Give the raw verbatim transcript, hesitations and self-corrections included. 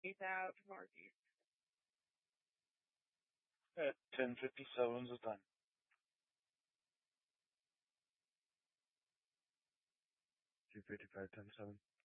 eighth Ave Northeast. At ten fifty-seven is the time. two fifty-five, ten seven.